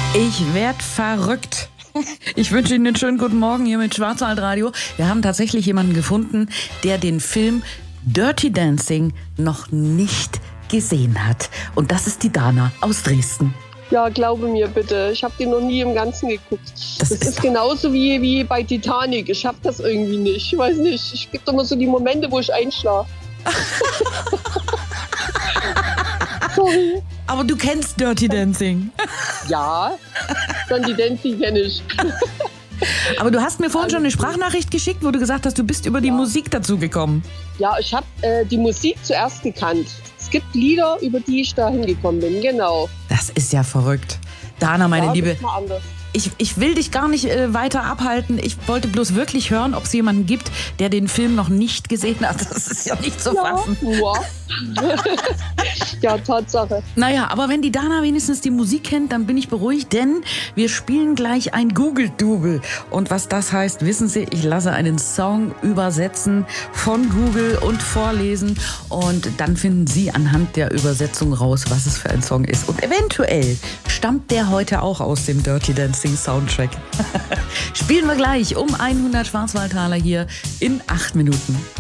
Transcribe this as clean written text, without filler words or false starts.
Ich werd verrückt. Ich wünsche Ihnen einen schönen guten Morgen hier mit Schwarzwaldradio. Wir haben tatsächlich jemanden gefunden, der den Film Dirty Dancing noch nicht gesehen hat. Und das ist die Dana aus Dresden. Ja, glaube mir bitte. Ich habe den noch nie im Ganzen geguckt. Das ist genauso wie bei Titanic. Ich schaffe das irgendwie nicht. Ich weiß nicht. Es gibt immer so die Momente, wo ich einschlafe. Sorry. Aber du kennst Dirty Dancing. Ja, Dirty Dancing kenne ich. Aber du hast mir vorhin schon eine Sprachnachricht geschickt, wo du gesagt hast, du bist über die Musik dazu gekommen. Ja, ich habe die Musik zuerst gekannt. Es gibt Lieder, über die ich da hingekommen bin, genau. Das ist ja verrückt. Dana, meine Liebe, Das ist mal anders. ich will dich gar nicht weiter abhalten. Ich wollte bloß wirklich hören, ob es jemanden gibt, der den Film noch nicht gesehen hat. Das ist ja nicht zu fassen. Ja. Ja, Tatsache. Naja, aber wenn die Dana wenigstens die Musik kennt, dann bin ich beruhigt, denn wir spielen gleich ein Google-Double. Und was das heißt, wissen Sie, ich lasse einen Song übersetzen von Google und vorlesen. Und dann finden Sie anhand der Übersetzung raus, was es für ein Song ist. Und eventuell stammt der heute auch aus dem Dirty Dancing Soundtrack. Spielen wir gleich um 100 Schwarzwaldtaler hier in 8 Minuten.